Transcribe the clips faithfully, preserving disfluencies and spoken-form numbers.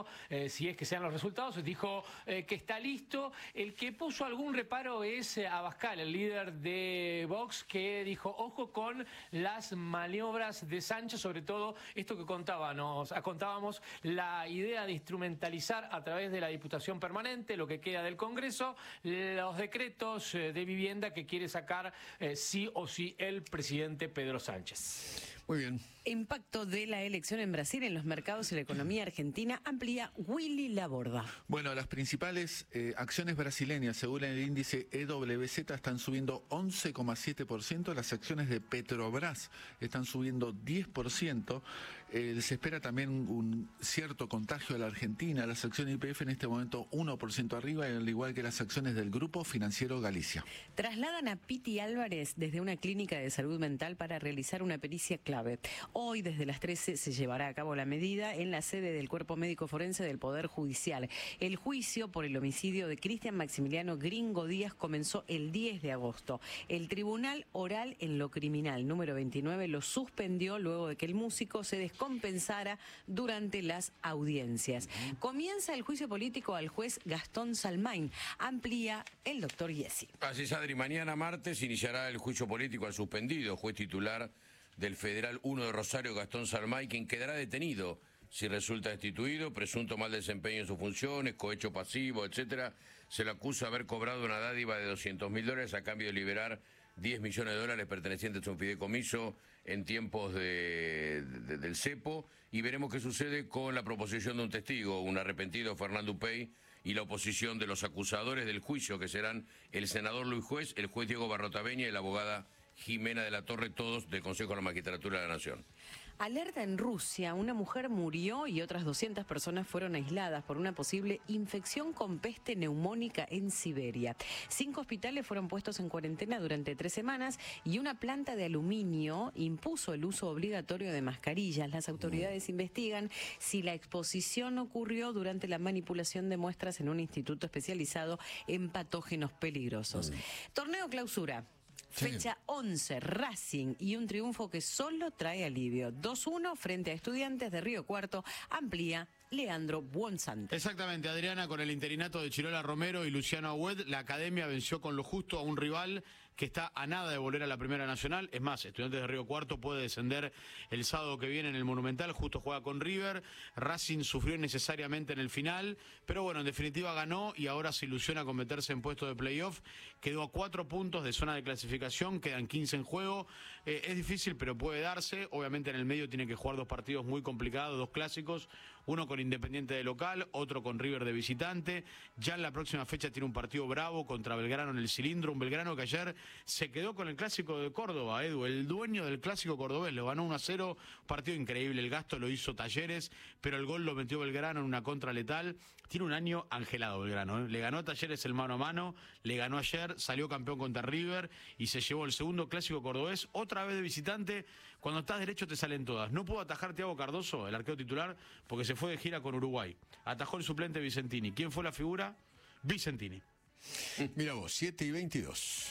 Congreso, eh, si es que sean los resultados, dijo eh, que está listo. El que puso algún reparo es eh, Abascal, el líder de Vox, que dijo, ojo con las maniobras de Sánchez, sobre todo esto que contábamos, contábamos, la idea de instrumentalizar a través de la Diputación Permanente, lo que queda del Congreso, los decretos eh, de vivienda que quiere sacar eh, sí o sí el presidente Pedro Sánchez. Muy bien. Impacto de la elección en Brasil en los mercados y la economía argentina, amplía Willy Laborda. Bueno, las principales eh, acciones brasileñas, según el índice E W Z, están subiendo once coma siete por ciento. Las acciones de Petrobras están subiendo diez por ciento. Eh, se espera también un cierto contagio a la Argentina. Las acciones de Y P F en este momento uno por ciento arriba, al igual que las acciones del Grupo Financiero Galicia. Trasladan a Piti Álvarez desde una clínica de salud mental para realizar una pericia clave. Hoy, desde las trece, se llevará a cabo la medida en la sede del Cuerpo Médico Forense del Poder Judicial. El juicio por el homicidio de Cristian Maximiliano Gringo Díaz comenzó el diez de agosto. El Tribunal Oral en lo Criminal número veintinueve lo suspendió luego de que el músico se descompensara durante las audiencias. Comienza el juicio político al juez Gastón Salmain. Amplía el doctor Yesi. Así es, Adri. Mañana martes iniciará el juicio político al suspendido juez titular del Federal uno de Rosario, Gastón Salmain, quien quedará detenido si resulta destituido, presunto mal desempeño en sus funciones, cohecho pasivo, etcétera. Se le acusa de haber cobrado una dádiva de doscientos mil dólares a cambio de liberar diez millones de dólares pertenecientes a un fideicomiso en tiempos de, de, del cepo, y veremos qué sucede con la proposición de un testigo, un arrepentido Fernando Upey, y la oposición de los acusadores del juicio, que serán el senador Luis Juez, el juez Diego Barrotaveña y la abogada Jimena de la Torre, todos del Consejo de la Magistratura de la Nación. Alerta en Rusia, una mujer murió y otras doscientas personas fueron aisladas por una posible infección con peste neumónica en Siberia. Cinco hospitales fueron puestos en cuarentena durante tres semanas y una planta de aluminio impuso el uso obligatorio de mascarillas. Las autoridades investigan si la exposición ocurrió durante la manipulación de muestras en un instituto especializado en patógenos peligrosos. Mm. Torneo Clausura. Fecha once, Racing, y un triunfo que solo trae alivio. dos uno frente a Estudiantes de Río Cuarto, amplía Leandro Buonsante. Exactamente, Adriana, con el interinato de Chirola Romero y Luciano Agüed, la academia venció con lo justo a un rival que está a nada de volver a la Primera Nacional. Es más, Estudiantes de Río Cuarto puede descender el sábado que viene en el Monumental, justo juega con River. Racing sufrió innecesariamente en el final, pero bueno, en definitiva ganó y ahora se ilusiona con meterse en puesto de playoff. Quedó a cuatro puntos de zona de clasificación, quedan quince en juego. Eh, es difícil, pero puede darse. Obviamente en el medio tiene que jugar dos partidos muy complicados, dos clásicos, uno con Independiente de local, otro con River de visitante. Ya en la próxima fecha tiene un partido bravo contra Belgrano en el Cilindro, un Belgrano que ayer se quedó con el Clásico de Córdoba, Edu, el dueño del Clásico cordobés, lo ganó uno a cero, partido increíble, el gasto lo hizo Talleres, pero el gol lo metió Belgrano en una contra letal. Tiene un año angelado Belgrano, ¿eh? Le ganó a Talleres el mano a mano, le ganó ayer, salió campeón contra River y se llevó el segundo Clásico cordobés, otra vez de visitante. Cuando estás derecho te salen todas. No pudo atajar Thiago Cardoso, el arquero titular, porque se fue de gira con Uruguay. Atajó el suplente Vicentini. ¿Quién fue la figura? Vicentini. Mira vos, siete y veintidós.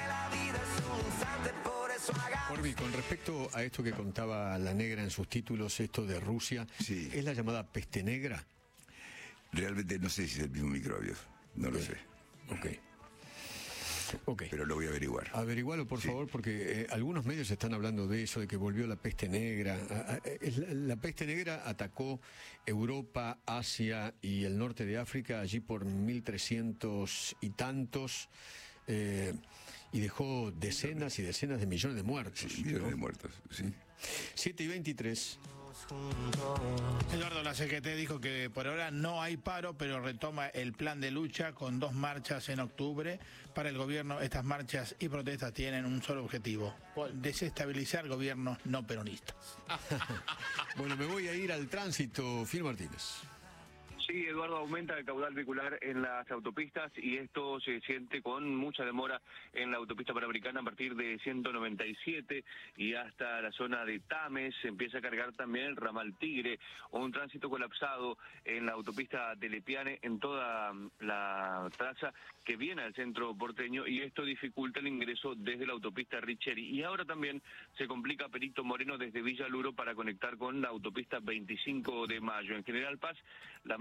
Orbi, con respecto a esto que contaba La Negra en sus títulos, esto de Rusia, sí. ¿Es la llamada peste negra? Realmente no sé si es el mismo microbio, no lo sé. Ok. Okay. Pero lo voy a averiguar. Averigualo, por sí. favor, porque eh, algunos medios están hablando de eso, de que volvió la peste negra. A, a, la, la peste negra atacó Europa, Asia y el norte de África, allí por mil trescientos y tantos, eh, y dejó decenas y decenas de millones de muertos. Sí, millones ¿no? de muertos, sí. siete y veintitrés. Eduardo, la C G T dijo que por ahora no hay paro, pero retoma el plan de lucha con dos marchas en octubre. Para el gobierno, estas marchas y protestas tienen un solo objetivo: desestabilizar gobiernos no peronistas. Bueno, me voy a ir al tránsito. Phil Martínez. Sí, Eduardo, aumenta el caudal vehicular en las autopistas y esto se siente con mucha demora en la autopista panamericana a partir de ciento noventa y siete y hasta la zona de Tames. Se empieza a cargar también el ramal Tigre, o un tránsito colapsado en la autopista de Lepiane en toda la traza que viene al centro porteño, y esto dificulta el ingreso desde la autopista Richeri. Y ahora también se complica Perito Moreno desde Villa Luro para conectar con la autopista veinticinco de mayo. En General Paz, la